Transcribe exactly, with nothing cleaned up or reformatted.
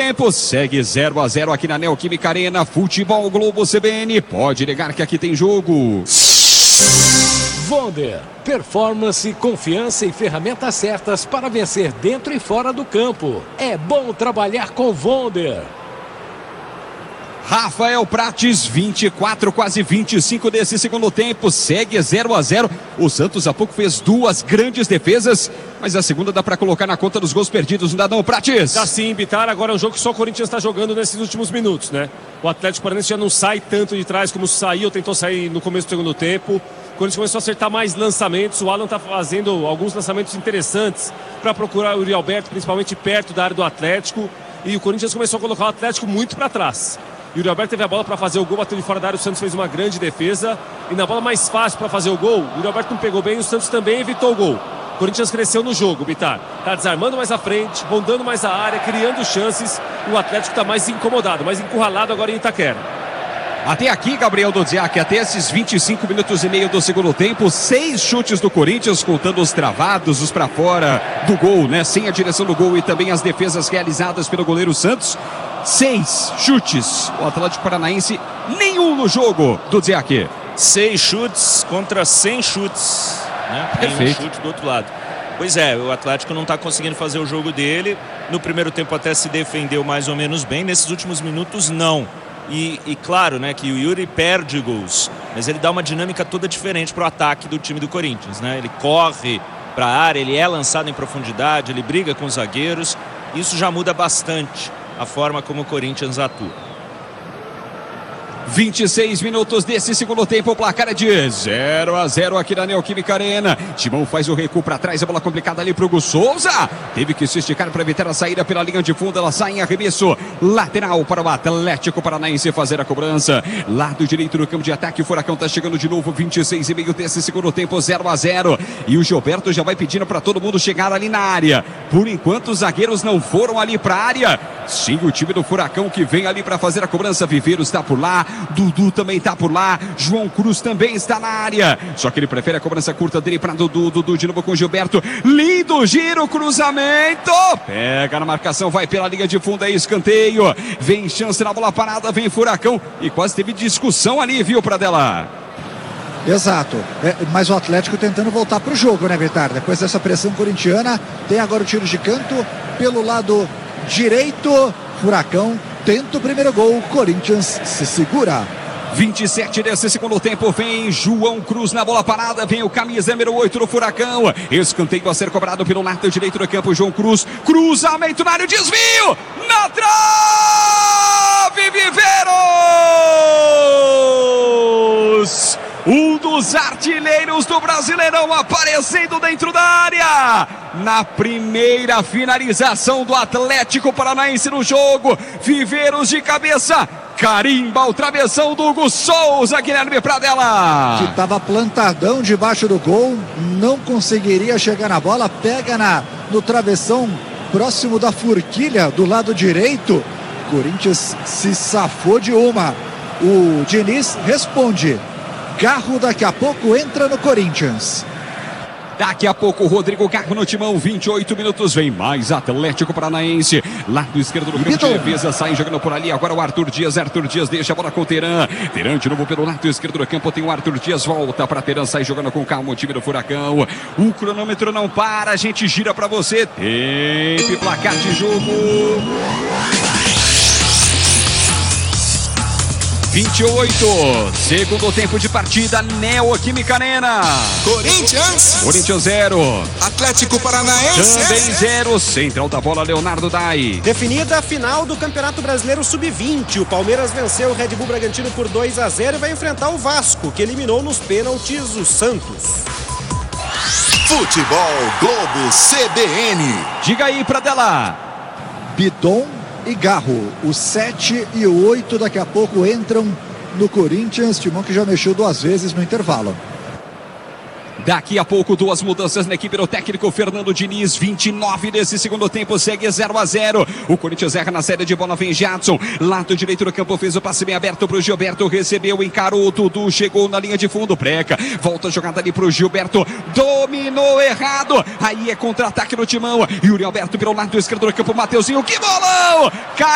tempo segue zero a zero aqui na Neoquímica Arena. Futebol Globo C B N, pode negar que aqui tem jogo. Wonder, performance, confiança e ferramentas certas para vencer dentro e fora do campo. É bom trabalhar com Wonder. Rafael Prates, vinte e quatro, quase vinte e cinco desse segundo tempo, segue zero a zero. O Santos há pouco fez duas grandes defesas, mas a segunda dá para colocar na conta dos gols perdidos, não dá não, Prates? Dá sim, Bitar, agora é um jogo que só o Corinthians está jogando nesses últimos minutos, né? O Atlético Paranaense já não sai tanto de trás como saiu, tentou sair no começo do segundo tempo. O Corinthians começou a acertar mais lançamentos, o Alan está fazendo alguns lançamentos interessantes para procurar o Yuri Alberto, principalmente perto da área do Atlético, e o Corinthians começou a colocar o Atlético muito para trás. Yuri Alberto teve a bola para fazer o gol, bateu de fora da área, o Santos fez uma grande defesa. E na bola mais fácil para fazer o gol, o Yuri Alberto não pegou bem, o Santos também evitou o gol. O Corinthians cresceu no jogo, Bitar. Está desarmando mais à frente, rondando mais a área, criando chances. E o Atlético está mais incomodado, mais encurralado agora em Itaquera. Até aqui, Gabriel Dodziak, até esses vinte e cinco minutos e meio do segundo tempo, seis chutes do Corinthians, contando os travados, os para fora do gol, né? Sem a direção do gol e também as defesas realizadas pelo goleiro Santos. Seis chutes. O Atlético Paranaense, nenhum no jogo, Dodziak. Seis chutes contra cem chutes, né? Nenhum chute do outro lado. Pois é, o Atlético não está conseguindo fazer o jogo dele. No primeiro tempo até se defendeu mais ou menos bem. Nesses últimos minutos, não. E, e claro, né, que o Yuri perde gols, mas ele dá uma dinâmica toda diferente para o ataque do time do Corinthians, né? Ele corre para a área, ele é lançado em profundidade, ele briga com os zagueiros. Isso já muda bastante a forma como o Corinthians atua. vinte e seis minutos desse segundo tempo, o placar é de zero a zero aqui na Neoquímica Arena. Timão faz o recuo para trás, a bola complicada ali para o Hugo Souza. Teve que se esticar para evitar a saída pela linha de fundo. Ela sai em arremesso lateral para o Atlético Paranaense fazer a cobrança. Lado direito do campo de ataque, o Furacão está chegando de novo. vinte e seis e meio desse segundo tempo, zero a zero. E o Gilberto já vai pedindo para todo mundo chegar ali na área. Por enquanto os zagueiros não foram ali para a área. Sim, o time do Furacão que vem ali para fazer a cobrança. Viveiro está por lá, Dudu também está por lá, João Cruz também está na área. Só que ele prefere a cobrança curta dele para Dudu. Dudu de novo com Gilberto. Lindo giro, cruzamento. Pega na marcação, vai pela linha de fundo, é escanteio. Vem chance na bola parada, vem Furacão. E quase teve discussão ali, viu, Pradella? Exato, é, mas o Atlético tentando voltar para o jogo, né, Vitar? Depois dessa pressão corintiana, tem agora o tiro de canto pelo lado direito. Furacão tenta o primeiro gol, Corinthians se segura. vinte e sete desse segundo tempo, vem João Cruz na bola parada, vem o camisa número oito do Furacão. Escanteio a ser cobrado pelo lado direito do campo, João Cruz. Cruzamento na área, desvio na trave, Viveiros! Um dos artilheiros do Brasileirão aparecendo dentro da área. Na primeira finalização do Atlético Paranaense no jogo. Viveiros de cabeça. Carimba o travessão do Hugo Souza, Guilherme Pradella. Que estava plantadão debaixo do gol. Não conseguiria chegar na bola. Pega na, no travessão próximo da forquilha do lado direito. Corinthians se safou de uma. O Diniz responde. Garro daqui a pouco entra no Corinthians. Daqui a pouco o Rodrigo Garro no timão, vinte e oito minutos, vem mais Atlético Paranaense. Lado esquerdo do campo de defesa, sai jogando por ali, agora o Arthur Dias, Arthur Dias deixa a bola com o Teran. Teran de novo pelo lado esquerdo do campo, tem o Arthur Dias, volta para Teran, sai jogando com calma o time do Furacão. O cronômetro não para, a gente gira para você. Tempo e placar de jogo. vinte e oito, segundo tempo de partida, Neoquímica Arena. Corinthians. Corinthians zero. Atlético Paranaense. Também zero. Central da bola, Leonardo Dai. Definida a final do Campeonato Brasileiro sub vinte. O Palmeiras venceu o Red Bull Bragantino por dois a zero e vai enfrentar o Vasco, que eliminou nos pênaltis o Santos. Futebol Globo C B N. Diga aí, Pradella. Bidon e Garro, o sete e o oito daqui a pouco entram no Corinthians, timão que já mexeu duas vezes no intervalo. Daqui a pouco duas mudanças na equipe do técnico Fernando Diniz, vinte e nove desse segundo tempo, segue zero a zero. O Corinthians erra na série de bola, vem Jadson, lado direito do campo, fez o passe bem aberto pro Gilberto, recebeu, encarou, Dudu chegou na linha de fundo, Preca, volta a jogada ali pro Gilberto, dominou errado, aí é contra-ataque no timão, Yuri Alberto pelo lado esquerdo do campo, Mateuzinho, que bolão! Cai